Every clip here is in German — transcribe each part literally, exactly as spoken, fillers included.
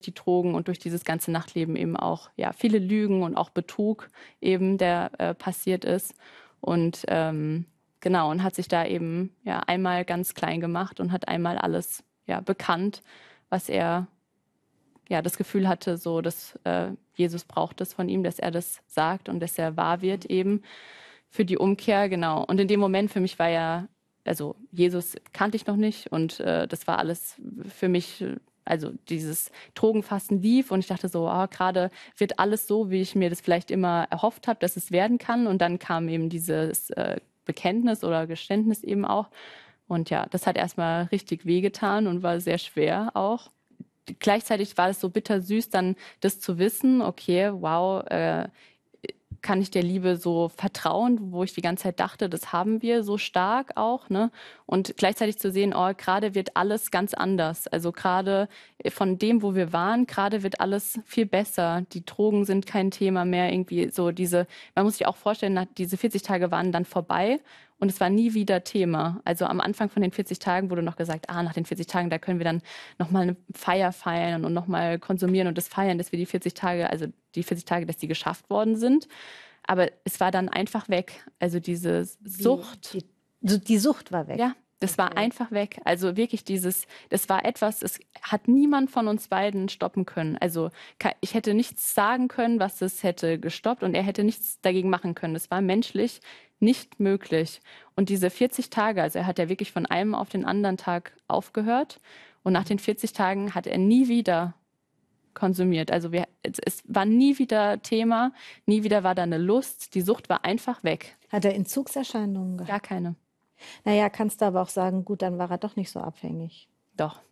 die Drogen und durch dieses ganze Nachtleben eben auch ja viele Lügen und auch Betrug eben, der äh, passiert ist. Und ähm, genau, und hat sich da eben ja einmal ganz klein gemacht und hat einmal alles ja bekannt, was er ja das Gefühl hatte, so dass äh, Jesus braucht es von ihm, dass er das sagt und dass er wahr wird eben für die Umkehr, genau. Und in dem Moment für mich war ja, also Jesus kannte ich noch nicht und äh, das war alles für mich, also dieses Drogenfasten lief und ich dachte so, oh, gerade wird alles so, wie ich mir das vielleicht immer erhofft habe, dass es werden kann. Und dann kam eben dieses äh, Bekenntnis oder Geständnis eben auch. Und ja, das hat erstmal richtig wehgetan und war sehr schwer auch. Gleichzeitig war es so bittersüß, dann das zu wissen, okay, wow, äh, kann ich der Liebe so vertrauen, wo ich die ganze Zeit dachte, das haben wir so stark auch, ne? Und gleichzeitig zu sehen, oh, gerade wird alles ganz anders. Also gerade von dem, wo wir waren, gerade wird alles viel besser. Die Drogen sind kein Thema mehr, irgendwie so diese, man muss sich auch vorstellen, diese vierzig Tage waren dann vorbei und es war nie wieder Thema. Also am Anfang von den vierzig Tagen wurde noch gesagt, ah, nach den vierzig Tagen, da können wir dann nochmal eine Feier feiern und nochmal konsumieren und das feiern, dass wir die vierzig Tage, also die vierzig Tage, dass die geschafft worden sind. Aber es war dann einfach weg. Also diese Sucht. Die, die, die Sucht war weg. Ja, das okay. war einfach weg. Also wirklich dieses, das war etwas, es hat niemand von uns beiden stoppen können. Also ich hätte nichts sagen können, was es hätte gestoppt und er hätte nichts dagegen machen können. Das war menschlich nicht möglich. Und diese vierzig Tage, also er hat ja wirklich von einem auf den anderen Tag aufgehört und nach den vierzig Tagen hat er nie wieder konsumiert. Also wir, es, es war nie wieder Thema, nie wieder war da eine Lust. Die Sucht war einfach weg. Hat er Entzugserscheinungen gehabt? Gar keine. Naja, kannst du aber auch sagen, gut, dann war er doch nicht so abhängig. Doch.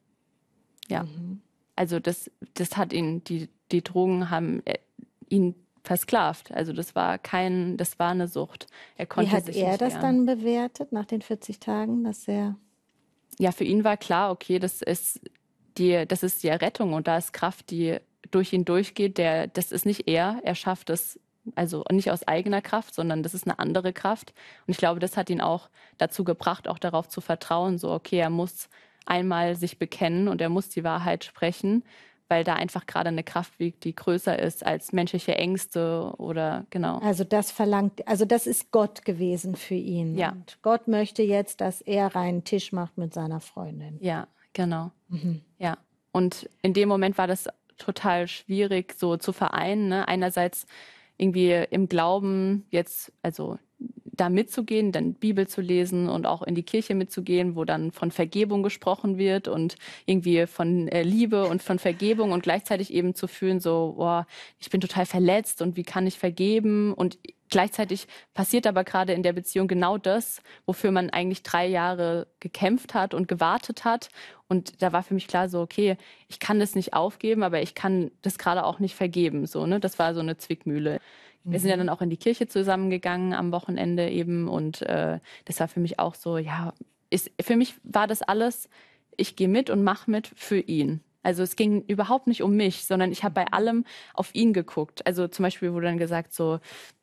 Ja. Mhm. Also das, das hat ihn, die, die Drogen haben ihn versklavt. Also das war kein, das war eine Sucht. Er konnte Wie hat sich er nicht das wehren. dann bewertet nach den vierzig Tagen, dass er... Ja, für ihn war klar, okay, das ist die, das ist die Errettung und da ist Kraft, die durch ihn durchgeht. Der, das ist nicht er, er schafft es, also nicht aus eigener Kraft, sondern das ist eine andere Kraft. Und ich glaube, das hat ihn auch dazu gebracht, auch darauf zu vertrauen, so okay, er muss einmal sich bekennen und er muss die Wahrheit sprechen, weil da einfach gerade eine Kraft wiegt, die größer ist als menschliche Ängste oder genau. Also das verlangt, also das ist Gott gewesen für ihn. Ja. Und Gott möchte jetzt, dass er reinen Tisch macht mit seiner Freundin. Ja, genau. Mhm. Ja. Und in dem Moment war das total schwierig, so zu vereinen. Ne? Einerseits irgendwie im Glauben jetzt, also da mitzugehen, dann Bibel zu lesen und auch in die Kirche mitzugehen, wo dann von Vergebung gesprochen wird und irgendwie von äh, Liebe und von Vergebung und gleichzeitig eben zu fühlen, so, boah, ich bin total verletzt und wie kann ich vergeben? Und gleichzeitig passiert aber gerade in der Beziehung genau das, wofür man eigentlich drei Jahre gekämpft hat und gewartet hat. Und da war für mich klar so, okay, ich kann das nicht aufgeben, aber ich kann das gerade auch nicht vergeben. So, ne? Das war so eine Zwickmühle. Wir sind ja dann auch in die Kirche zusammengegangen am Wochenende eben und äh, das war für mich auch so, ja, ist, für mich war das alles, ich gehe mit und mache mit für ihn. Also es ging überhaupt nicht um mich, sondern ich habe bei allem auf ihn geguckt. Also zum Beispiel wurde dann gesagt so,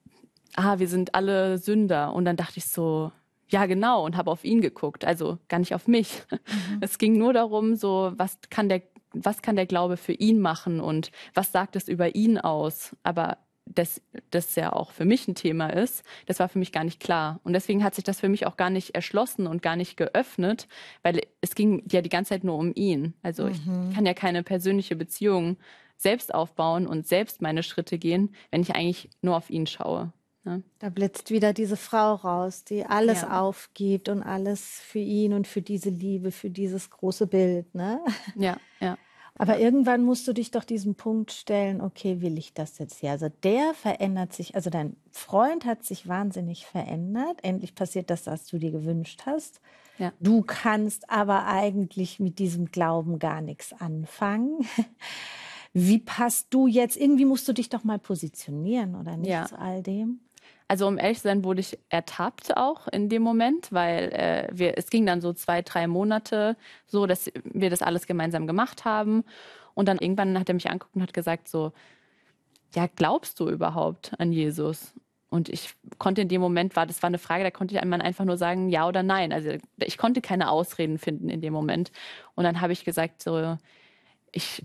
ah, wir sind alle Sünder und dann dachte ich so, ja genau und habe auf ihn geguckt, also gar nicht auf mich. Mhm. Es ging nur darum, so was kann der, was kann der Glaube für ihn machen und was sagt es über ihn aus, aber dass das ja auch für mich ein Thema ist, das war für mich gar nicht klar. Und deswegen hat sich das für mich auch gar nicht erschlossen und gar nicht geöffnet, weil es ging ja die ganze Zeit nur um ihn. Also mhm. ich kann ja keine persönliche Beziehung selbst aufbauen und selbst meine Schritte gehen, wenn ich eigentlich nur auf ihn schaue. Ne? Da blitzt wieder diese Frau raus, die alles ja. aufgibt und alles für ihn und für diese Liebe, für dieses große Bild. Ne? Ja, ja. Aber irgendwann musst du dich doch diesem Punkt stellen, okay, will ich das jetzt hier? Also der verändert sich, also dein Freund hat sich wahnsinnig verändert. Endlich passiert das, was du dir gewünscht hast. Ja. Du kannst aber eigentlich mit diesem Glauben gar nichts anfangen. Wie passt du jetzt? Irgendwie musst du dich doch mal positionieren, oder nicht, ja. zu all dem? Also um ehrlich zu sein, wurde ich ertappt auch in dem Moment, weil äh, wir, es ging dann so zwei, drei Monate so, dass wir das alles gemeinsam gemacht haben. Und dann irgendwann hat er mich angeguckt und hat gesagt so, ja, glaubst du überhaupt an Jesus? Und ich konnte in dem Moment, war das war eine Frage, da konnte ich einmal einfach nur sagen, ja oder nein. Also ich konnte keine Ausreden finden in dem Moment. Und dann habe ich gesagt so, ich